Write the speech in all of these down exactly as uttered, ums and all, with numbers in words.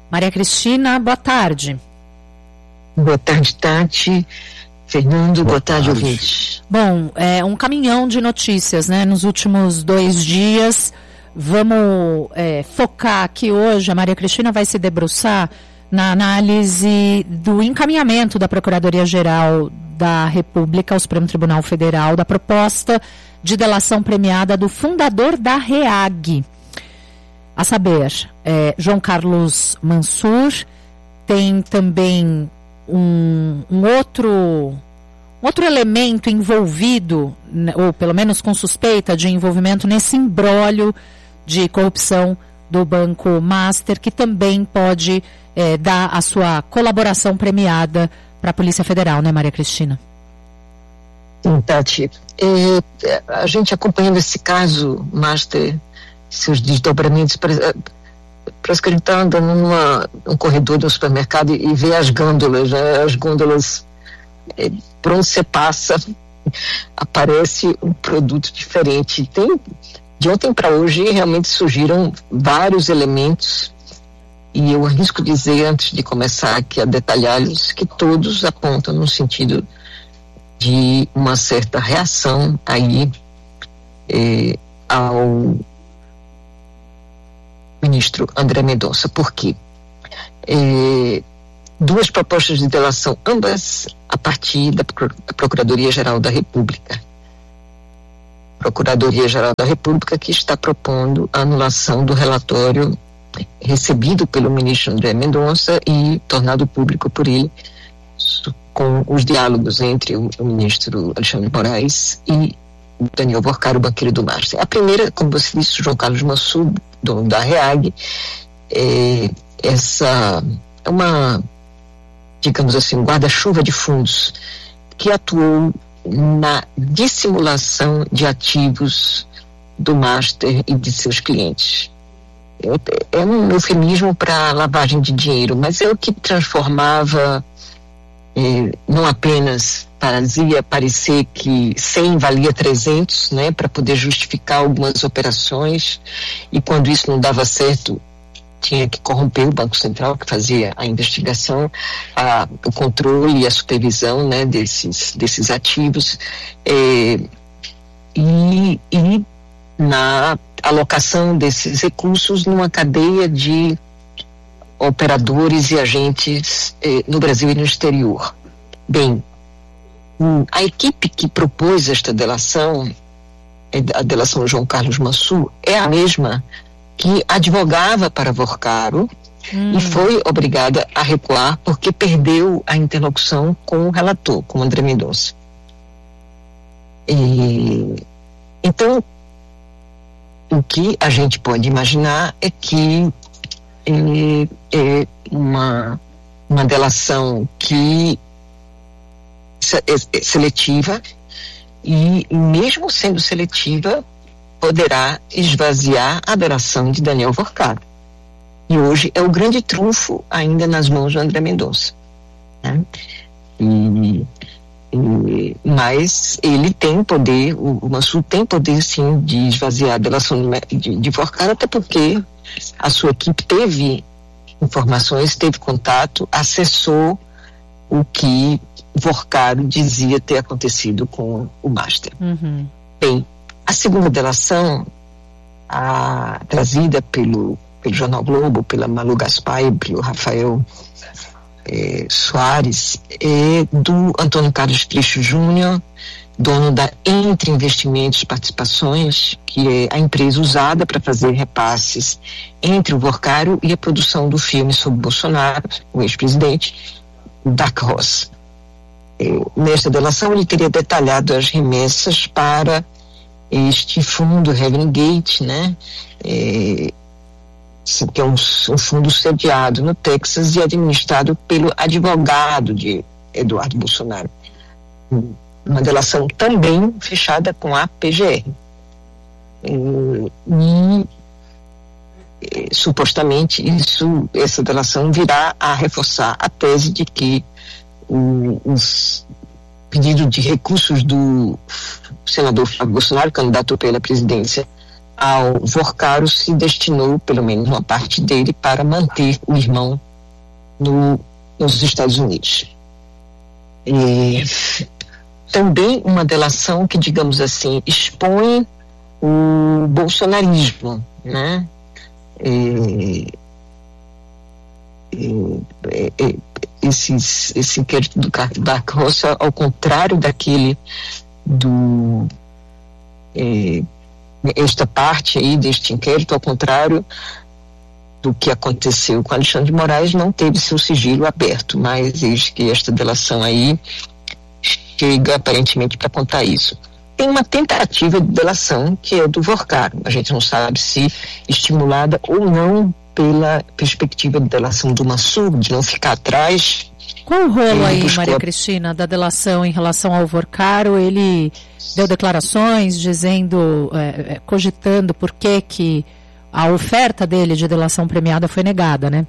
Maria Cristina, boa tarde. Boa tarde, Tati. Fernando, boa, boa tarde, tarde. ouvintes. Bom, é um caminhão de notícias, né? Nos últimos dois dias, vamos é, focar aqui hoje, a Maria Cristina vai se debruçar na análise do encaminhamento da Procuradoria-Geral da República ao Supremo Tribunal Federal da proposta de delação premiada do fundador da REAG. A saber, é, João Carlos Mansur, tem também um, um outro, outro elemento envolvido, ou pelo menos com suspeita de envolvimento nesse imbróglio de corrupção do Banco Master, que também pode é, dar a sua colaboração premiada para a Polícia Federal, né, Maria Cristina? Sim, Tati. É, a gente acompanhando esse caso, Master, seus desdobramentos, parece que a gente está andando numa, num corredor do supermercado e, e vê as gôndolas, né? As gôndolas, é, por onde você passa, aparece um produto diferente. Tem, de ontem para hoje, realmente surgiram vários elementos, e eu arrisco dizer, antes de começar aqui a detalhá-los, que todos apontam no sentido de uma certa reação aí é, ao ministro André Mendonça. Por quê? É, duas propostas de delação, ambas a partir da Procuradoria-Geral da República. Procuradoria-Geral da República que está propondo a anulação do relatório recebido pelo ministro André Mendonça e tornado público por ele, com os diálogos entre o, o ministro Alexandre Moraes e Daniel Worcar, o banqueiro do Master. A primeira, como você disse, João Carlos Mansur, dono da REAG, é, essa é uma, digamos assim, um guarda-chuva de fundos que atuou na dissimulação de ativos do Master e de seus clientes. É, é um eufemismo para lavagem de dinheiro, mas é o que transformava, é, não apenas fazia parecer que cem valia trezentos, né, para poder justificar algumas operações, e quando isso não dava certo, tinha que corromper o Banco Central, que fazia a investigação, a, o controle e a supervisão, né, desses, desses ativos, é, e, e na alocação desses recursos numa cadeia de operadores e agentes eh, no Brasil e no exterior. Bem, a equipe que propôs esta delação, a delação João Carlos Mansur, é a mesma que advogava para Worcaro hum. e foi obrigada a recuar porque perdeu a interlocução com o relator, com o André Mendonça. E, então, o que a gente pode imaginar é que é, é uma, uma delação que é seletiva, e mesmo sendo seletiva poderá esvaziar a delação de Daniel Worcar, e hoje é o grande trunfo ainda nas mãos do André Mendonça, né? e, e, mas ele tem poder, o, o Mansur tem poder sim de esvaziar a delação de, de, de Worcar, até porque a sua equipe teve informações, teve contato, acessou o que Worcaro dizia ter acontecido com o Master. Uhum. Bem, a segunda delação, a, trazida pelo, pelo Jornal Globo, pela Malu Gaspar e pelo Rafael eh, Soares, é do Antônio Carlos Freixo Júnior, dono da Entre Investimentos Participações, que é a empresa usada para fazer repasses entre o Worcaro e a produção do filme sobre Bolsonaro, o ex-presidente, Dark Horse. Nesta delação ele teria detalhado as remessas para este fundo Heaven Gate, né, é, que é um, um fundo sediado no Texas e administrado pelo advogado de Eduardo Bolsonaro. Uma delação também fechada com a P G R. E, e, e supostamente isso, essa delação virá a reforçar a tese de que o, os pedido de recursos do senador Flávio Bolsonaro, candidato pela presidência ao Vorcaro se destinou, pelo menos uma parte dele, para manter o irmão no, nos Estados Unidos. E também uma delação que, digamos assim, expõe o bolsonarismo, né? E, e, e, esses, esse inquérito do Barbarossa, ao contrário daquele do eh, esta parte aí deste inquérito, ao contrário do que aconteceu com Alexandre de Moraes, não teve seu sigilo aberto, mas eis que esta delação aí chega aparentemente para contar isso. Tem uma tentativa de delação que é do Vorcaro, a gente não sabe se estimulada ou não pela perspectiva de delação do Mansur, de não ficar atrás. Qual o rolo aí, buscou... Maria Cristina, da delação em relação ao Vorcaro? Ele deu declarações dizendo, é, cogitando por que que a oferta dele de delação premiada foi negada, né?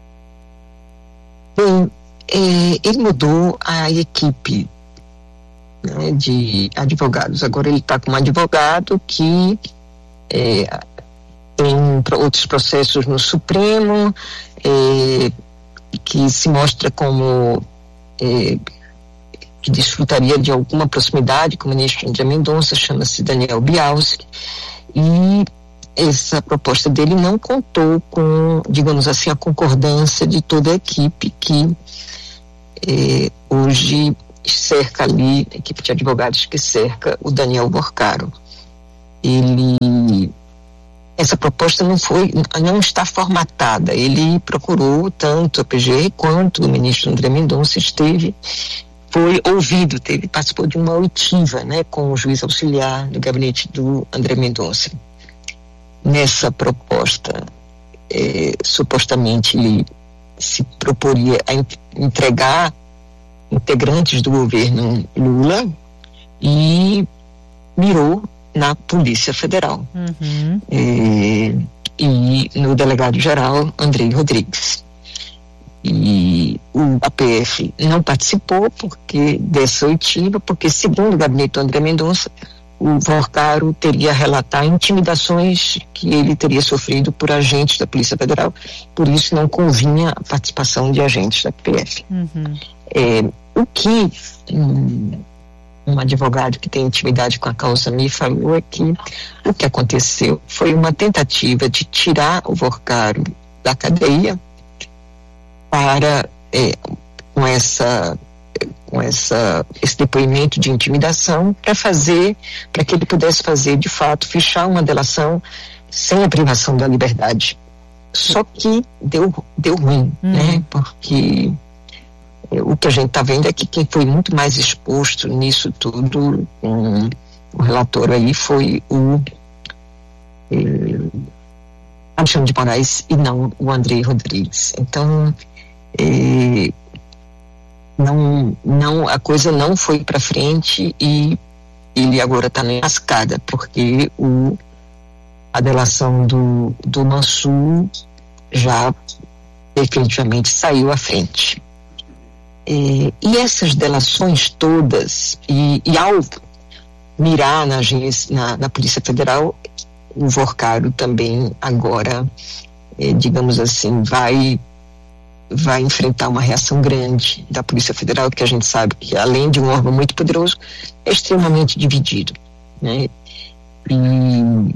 Bem, é, ele mudou a equipe, né, de advogados. Agora ele está com um advogado que é, tem outros processos no Supremo, é, que se mostra como é, que desfrutaria de alguma proximidade com o ministro André Mendonça, chama-se Daniel Bialski, e essa proposta dele não contou com, digamos assim, a concordância de toda a equipe que é, hoje cerca ali, a equipe de advogados que cerca o Daniel Vorcaro. Ele, essa proposta não foi, não está formatada. Ele procurou tanto a P G R quanto o ministro André Mendonça esteve, foi ouvido, teve, participou de uma oitiva, né, com o juiz auxiliar do gabinete do André Mendonça. Nessa proposta, eh, supostamente ele se proporia a entregar integrantes do governo Lula e mirou na Polícia Federal. Uhum. E, e no delegado-geral Andrei Rodrigues. E o A P F não participou porque dessa oitiva, porque segundo o gabinete do André Mendonça, o Vorcaro teria a relatar intimidações que ele teria sofrido por agentes da Polícia Federal, por isso não convinha a participação de agentes da P F. Uhum. É, o que um, um advogado que tem intimidade com a causa me falou é que o que aconteceu foi uma tentativa de tirar o Vorcaro da cadeia para, é, com essa com essa, esse depoimento de intimidação, para fazer, para que ele pudesse fazer, de fato, fechar uma delação sem a privação da liberdade. Só que deu, deu ruim, uhum. né? Porque é, o que a gente está vendo é que quem foi muito mais exposto nisso tudo, um, o relatório aí, foi o é, Alexandre de Moraes e não o Andrei Rodrigues. Então, é, Não, não, a coisa não foi para frente e ele agora está na cascada, porque o, a delação do, do Mansur já definitivamente saiu à frente. E, e essas delações todas, e, e ao mirar na, na, na Polícia Federal, o Vorcaro também agora, eh, digamos assim, vai vai enfrentar uma reação grande da Polícia Federal, que a gente sabe que, além de um órgão muito poderoso, é extremamente dividido, né? E,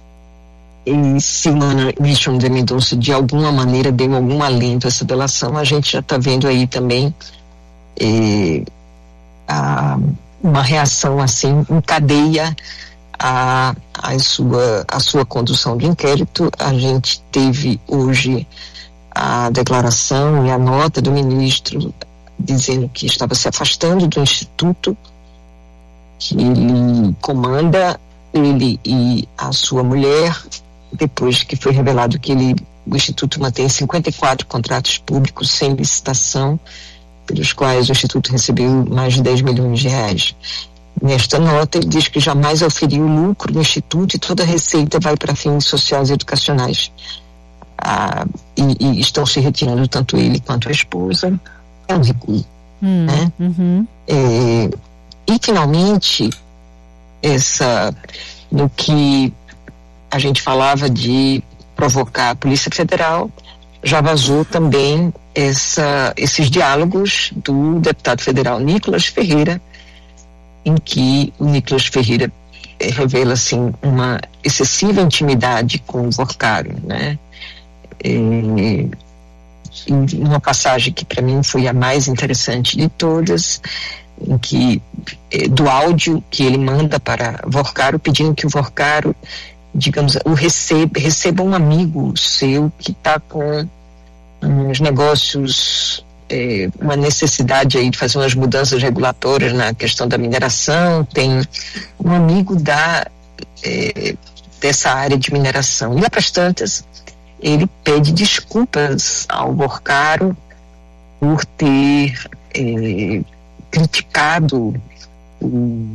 e se o ministro André Mendonça de alguma maneira deu algum alento a essa delação, a gente já está vendo aí também eh, a, uma reação assim em cadeia à, à, sua, à sua condução de inquérito. A gente teve hoje a declaração e a nota do ministro dizendo que estava se afastando do instituto que ele comanda, ele e a sua mulher, depois que foi revelado que ele, o instituto mantém cinquenta e quatro contratos públicos sem licitação, pelos quais o instituto recebeu mais de dez milhões de reais. Nesta nota ele diz que jamais auferiu lucro no instituto e toda a receita vai para fins sociais e educacionais. Ah, e, e estão se retirando tanto ele quanto a esposa. É um recuo, hum, né? Uhum. É, e finalmente essa, no que a gente falava de provocar a Polícia Federal, já vazou também essa, esses diálogos do deputado federal Nicolas Ferreira, em que o Nicolas Ferreira eh, revela assim, uma excessiva intimidade com o Vorcaro, né? E, e uma passagem que para mim foi a mais interessante de todas, em que eh, do áudio que ele manda para Vorcaro, pedindo que o Vorcaro, digamos, o receba, receba um amigo seu que está com uns negócios, eh, uma necessidade aí de fazer umas mudanças regulatórias na questão da mineração, tem um amigo da, eh, dessa área de mineração. E, para tantas, ele pede desculpas ao Vorcaro por ter eh, criticado o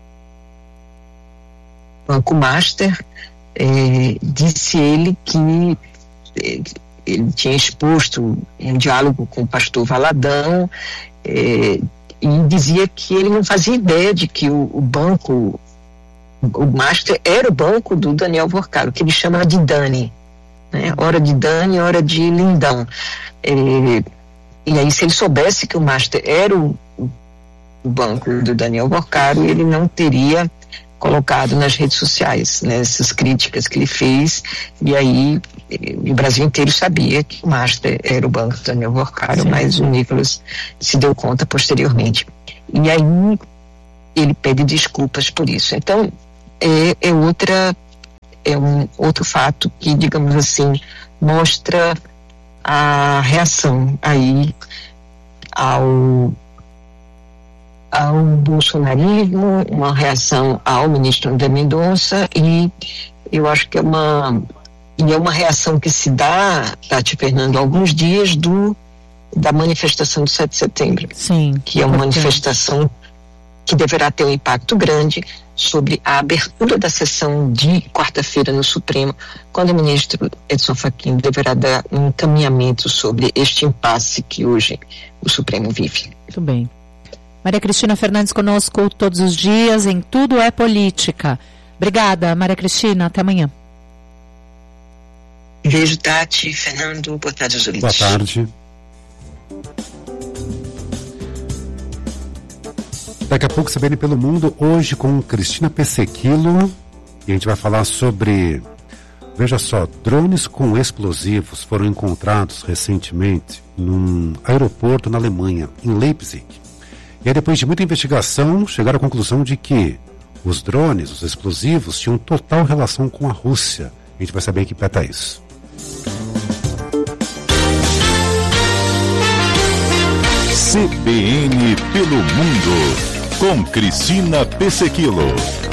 Banco Master. Eh, disse ele que eh, ele tinha exposto um diálogo com o pastor Valadão, eh, e dizia que ele não fazia ideia de que o, o banco, o Master era o banco do Daniel Vorcaro, que ele chama de Dani, né? Hora de Dani, hora de Lindão. Eh, e aí, se ele soubesse que o Master era o, o banco do Daniel Vorcaro, ele não teria colocado nas redes sociais, né, essas críticas que ele fez, e aí o Brasil inteiro sabia que o Master era o banco do Daniel Vorcaro, sim, mas sim. O Nicolas se deu conta posteriormente. E aí ele pede desculpas por isso. Então, é, é outra é um outro fato que, digamos assim, mostra a reação aí ao ao bolsonarismo, uma reação ao ministro André Mendonça, e eu acho que é uma e é uma reação que se dá, Tati Fernando, há alguns dias do da manifestação do sete de setembro, sim, que é uma manifestação que deverá ter um impacto grande sobre a abertura da sessão de quarta-feira no Supremo, quando o ministro Edson Fachin deverá dar um encaminhamento sobre este impasse que hoje o Supremo vive. Muito bem. Maria Cristina Fernandes conosco todos os dias em Tudo é Política. Obrigada, Maria Cristina. Até amanhã. Beijo, Tati, Fernando. Boa tarde aos ouvintes. Boa tarde. Daqui a pouco, C B N pelo Mundo, hoje com Cristina Pessequilo. E a gente vai falar sobre... Veja só, drones com explosivos foram encontrados recentemente num aeroporto na Alemanha, em Leipzig. E aí, depois de muita investigação, chegaram à conclusão de que os drones, os explosivos, tinham total relação com a Rússia. A gente vai saber em que pé tá isso. C B N pelo Mundo, com Cristina Pessequilo.